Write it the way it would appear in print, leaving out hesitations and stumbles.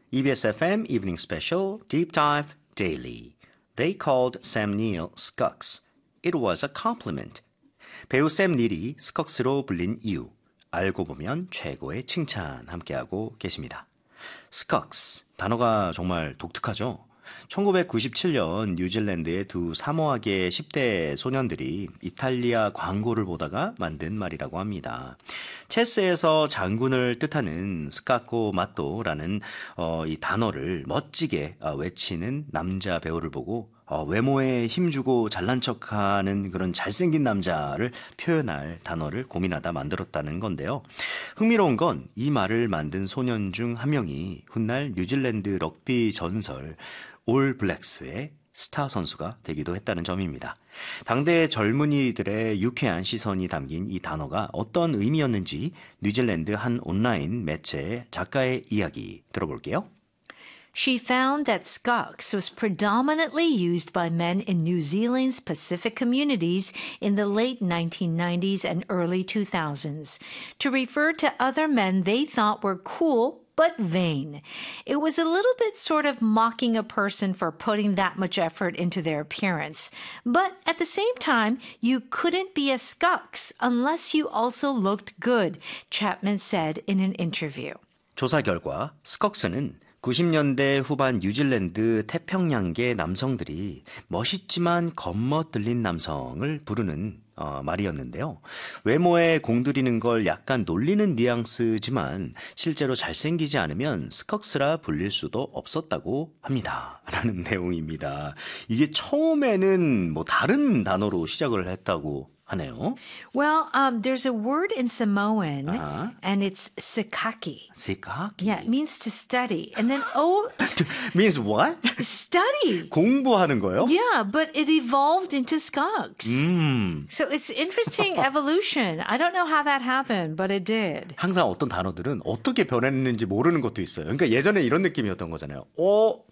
EBS FM Evening Special Deep Dive Daily. They called Sam Neill Skux. It was a compliment. 배우 샘 닐이 스컥스로 불린 이유. 알고 보면 최고의 칭찬 함께하고 계십니다. 스컥스, 단어가 정말 독특하죠? 1997년 뉴질랜드의 두 사모아계 10대 소년들이 이탈리아 광고를 보다가 만든 말이라고 합니다. 체스에서 장군을 뜻하는 스카코 마토라는 이 단어를 멋지게 외치는 남자 배우를 보고 외모에 힘주고 잘난 척하는 그런 잘생긴 남자를 표현할 단어를 고민하다 만들었다는 건데요. 흥미로운 건 이 말을 만든 소년 중 한 명이 훗날 뉴질랜드 럭비 전설 올 블랙스의 스타 선수가 되기도 했다는 점입니다. 당대 젊은이들의 유쾌한 시선이 담긴 이 단어가 어떤 의미였는지 뉴질랜드 한 온라인 매체의 작가의 이야기 들어볼게요. She found that Skux was predominantly used by men in New Zealand's Pacific communities in the late 1990s and early 2000s to refer to other men they thought were cool but vain. It was a little bit sort of mocking a person for putting that much effort into their appearance. But at the same time, you couldn't be a Skux unless you also looked good, Chapman said in an interview. 조사 결과 스컥스는 90년대 후반 뉴질랜드 태평양계 남성들이 멋있지만 겉멋들린 남성을 부르는 말이었는데요. 외모에 공들이는 걸 약간 놀리는 뉘앙스지만 실제로 잘생기지 않으면 스컥스라 불릴 수도 없었다고 합니다. 라는 내용입니다. 이게 처음에는 뭐 다른 단어로 시작을 했다고 하네요. Well, there's a word in Samoan, and it's sikaki. Sikaki? Yeah, it means to study. And then, means what? study. 공부하는 거요? Yeah, but it evolved into Skux. So it's interesting evolution. I don't know how that happened, but it did. 항상 어떤 단어들은 어떻게 변했는지 모르는 것도 있어요. 그러니까 예전에 이런 느낌이었던 거잖아요.